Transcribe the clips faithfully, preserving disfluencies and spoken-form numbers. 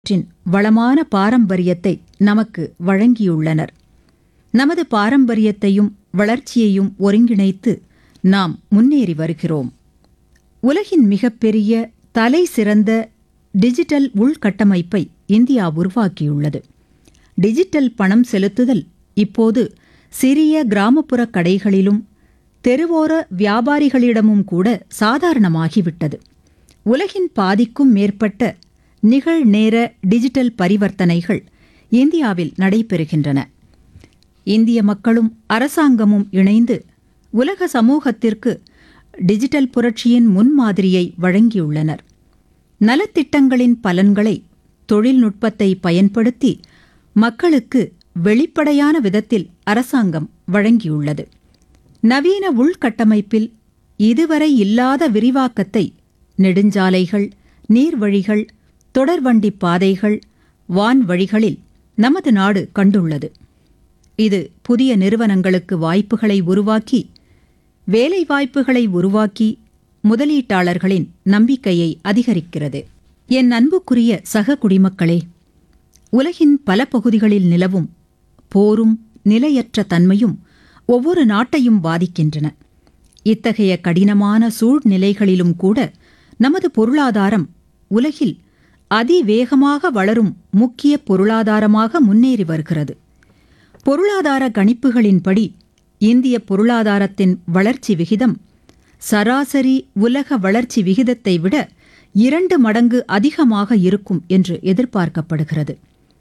அவற்றின் வளமான பாரம்பரியத்தை நமக்கு வழங்கியுள்ளனர். நமது பாரம்பரியத்தையும் வளர்ச்சியையும் ஒருங்கிணைத்து நாம் முன்னேறி வருகிறோம். உலகின் மிகப்பெரிய தலை சிறந்த டிஜிட்டல் உள்கட்டமைப்பை இந்தியா உருவாக்கியுள்ளது. டிஜிட்டல் பணம் செலுத்துதல் இப்போது சிறிய கிராமப்புற கடைகளிலும் தெருவோர வியாபாரிகளிடமும் கூட சாதாரணமாகிவிட்டது. உலகின் பாதிக்கும் மேற்பட்ட நிகழ்நேர டிஜிட்டல் பரிவர்த்தனைகள் இந்தியாவில் நடைபெறுகின்றன. இந்திய மக்களும் அரசாங்கமும் இணைந்து உலக சமூகத்திற்கு டிஜிட்டல் புரட்சியின் முன்மாதிரியை வழங்கியுள்ளனர். நலத்திட்டங்களின் பலன்களை தொழில்நுட்பத்தை பயன்படுத்தி மக்களுக்கு வெளிப்படையான விதத்தில் அரசாங்கம் வழங்கியுள்ளது. நவீன உள்கட்டமைப்பில் இதுவரை இல்லாத விரிவாக்கத்தை நெடுஞ்சாலைகள், நீர்வழிகள், தொடர்வண்டி பாதைகள், வான்வழிகளில் நமது நாடு கண்டுள்ளது. இது புதிய நிறுவனங்களுக்கு வாய்ப்புகளை உருவாக்கி, வேலைவாய்ப்புகளை உருவாக்கி, முதலீட்டாளர்களின் நம்பிக்கையை அதிகரிக்கிறது. என் அன்புக்குரிய சக குடிமக்களே, உலகின் பல பகுதிகளில் நிலவும் போரும் நிலையற்ற தன்மையும் ஒவ்வொரு நாட்டையும் பாதிக்கின்றன. இத்தகைய கடினமான சூழ்நிலைகளிலும் கூட நமது பொருளாதாரம் உலகில் அதிவேகமாக வளரும் முக்கிய பொருளாதாரமாக முன்னேறி வருகிறது. பொருளாதார கணிப்புகளின்படி இந்திய பொருளாதாரத்தின் வளர்ச்சி விகிதம் சராசரி உலக வளர்ச்சி விகிதத்தை விட இரண்டு மடங்கு அதிகமாக இருக்கும் என்று எதிர்பார்க்கப்படுகிறது.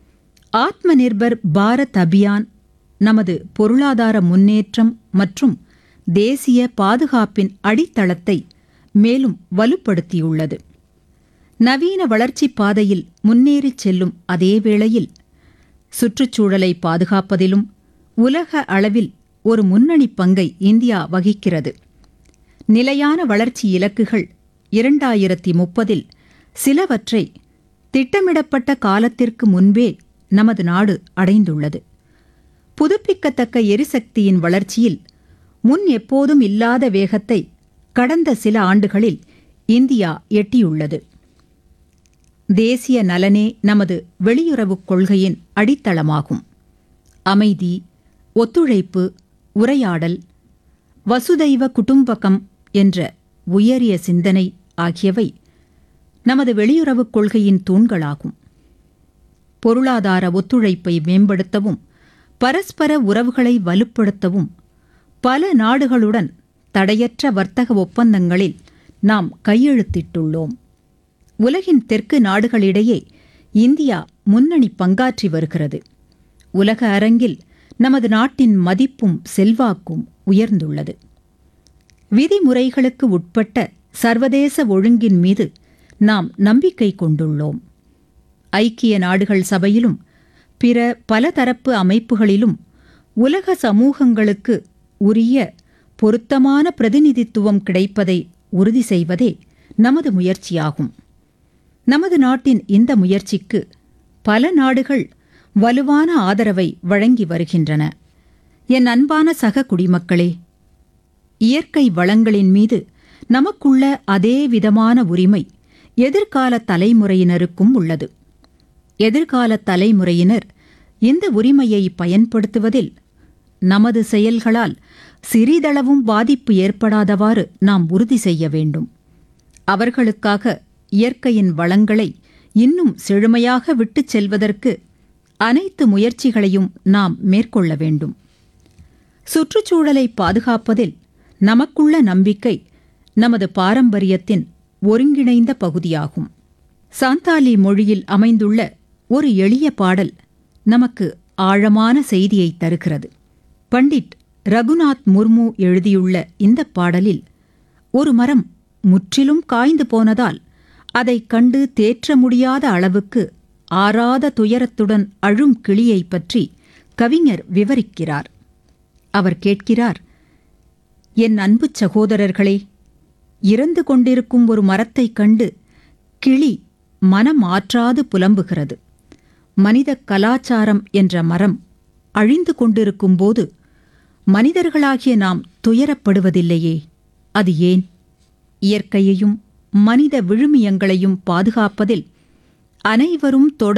ஆத்ம நிர்பர் பாரத் அபியான் நமது பொருளாதார முன்னேற்றம் மற்றும் தேசிய பாதுகாப்பின் அடித்தளத்தை மேலும் வலுப்படுத்தியுள்ளது. நவீன வளர்ச்சிப் பாதையில் முன்னேறிச் செல்லும் அதே வேளையில் சுற்றுச்சூழலை பாதுகாப்பதிலும் உலக அளவில் ஒரு முன்னணி பங்கை இந்தியா வகிக்கிறது. நிலையான வளர்ச்சி இலக்குகள் இரண்டாயிரத்தி முப்பதில் சிலவற்றை திட்டமிடப்பட்ட காலத்திற்கு முன்பே நமது நாடு அடைந்துள்ளது. புதுப்பிக்கத்தக்க எரிசக்தியின் வளர்ச்சியில் முன் எப்போதும் இல்லாத வேகத்தை கடந்த சில ஆண்டுகளில் இந்தியா எட்டியுள்ளது. தேசிய நலனே நமது வெளியுறவுக் கொள்கையின் அடித்தளமாகும். அமைதி, ஒத்துழைப்பு, உரையாடல், வசுதைவ குடும்பகம் என்ற உயரிய சிந்தனை ஆகியவை நமது வெளியுறவுக் கொள்கையின் தூண்களாகும். பொருளாதார ஒத்துழைப்பை மேம்படுத்தவும் பரஸ்பர உறவுகளை வலுப்படுத்தவும் பல நாடுகளுடன் தடையற்ற வர்த்தக ஒப்பந்தங்களில் நாம் கையெழுத்திட்டுள்ளோம். உலகின் தெற்கு நாடுகளிடையே இந்தியா முன்னணி பங்காற்றி வருகிறது. உலக அரங்கில் நமது நாட்டின் மதிப்பும் செல்வாக்கும் உயர்ந்துள்ளது. விதிமுறைகளுக்கு உட்பட்ட சர்வதேச ஒழுங்கின் மீது நாம் நம்பிக்கை கொண்டுள்ளோம். ஐக்கிய நாடுகள் சபையிலும் பிற பலதரப்பு அமைப்புகளிலும் உலக சமூகங்களுக்கு உரிய பொருத்தமான பிரதிநிதித்துவம் கிடைப்பதை உறுதி செய்வதே நமது முயற்சியாகும். நமது நாட்டின் இந்த முயற்சிக்கு பல நாடுகள் வலுவான ஆதரவை வழங்கி வருகின்றன. என் அன்பான சக குடிமக்களே, இயற்கை வளங்களின் மீது நமக்குள்ள அதே விதமான உரிமை எதிர்கால தலைமுறையினருக்கும் உள்ளது. எதிர்கால தலைமுறையினர் இந்த உரிமையை பயன்படுத்துவதில் நமது செயல்களால் சிறிதளவும் பாதிப்பு ஏற்படாதவாறு நாம் உறுதி செய்ய வேண்டும். அவர்களுக்காக இயற்கையின் வளங்களை இன்னும் செழுமையாக விட்டுச் செல்வதற்கு அனைத்து முயற்சிகளையும் நாம் மேற்கொள்ள வேண்டும். சுற்றுச்சூழலை பாதுகாப்பதில் நமக்குள்ள நம்பிக்கை நமது பாரம்பரியத்தின் ஒருங்கிணைந்த பகுதியாகும். சாந்தாலி மொழியில் அமைந்துள்ள ஒரு எளிய பாடல் நமக்கு ஆழமான செய்தியை தருகிறது. பண்டிட் ரகுநாத் முர்மு எழுதியுள்ள இந்த பாடலில் ஒரு மரம் முற்றிலும் காய்ந்து போனதால் அதைக் கண்டு தேற்ற முடியாத அளவுக்கு ஆறாத துயரத்துடன் அழும் கிளியை பற்றி கவிஞர் விவரிக்கிறார். அவர் கேட்கிறார், என் அன்பு சகோதரர்களே, இறந்து கொண்டிருக்கும் ஒரு மரத்தைக் கண்டு கிளி மனம் ஆற்றாது புலம்புகிறது. மனித கலாச்சாரம் என்ற மரம் அழிந்து கொண்டிருக்கும்போது மனிதர்களாகிய நாம் துயரப்படுவதில்லையே, அது ஏன்? இயற்கையையும் மனித விழுமியங்களையும் பாதுகாப்பதில் அனைவரும் தொடர்